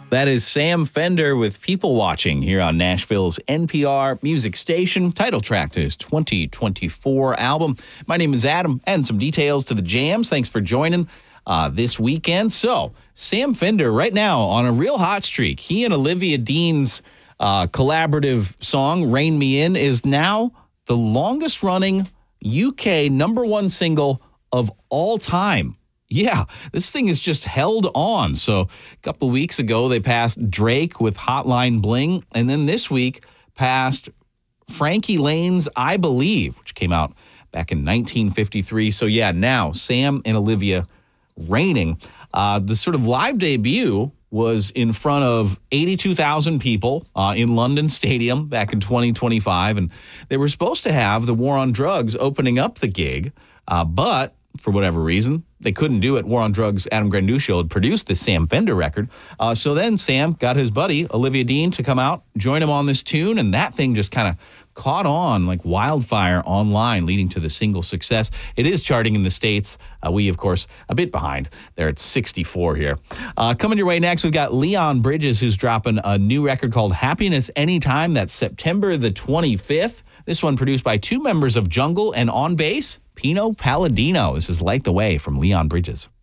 That is Sam Fender with People Watching here on Nashville's NPR music station. Title track to his 2024 album. My name is Adam, and some details to the jams. Thanks for joining this weekend. So, Sam Fender right now on a real hot streak. He and Olivia Dean's collaborative song, Rain Me In, is now the longest running UK #1 single of all time. Yeah, this thing is just held on. So a couple of weeks ago, they passed Drake with Hotline Bling. And then this week passed Frankie Lane's I Believe, which came out back in 1953. So yeah, now Sam and Olivia reigning. The sort of live debut was in front of 82,000 people in London Stadium back in 2025. And they were supposed to have the War on Drugs opening up the gig, but for whatever reason, they couldn't do it. War on Drugs' Adam Granduccio had produced this Sam Fender record. So then Sam got his buddy, Olivia Dean, to come out, join him on this tune, and that thing just kind of caught on like wildfire online, leading to the single success. It is charting in the States. We, of course, a bit behind. They're at 64 here. Coming your way next, we've got Leon Bridges, who's dropping a new record called Happiness Anytime. That's September the 25th. This one produced by two members of Jungle, and on bass, Pino Palladino. This is Light the Way from Leon Bridges.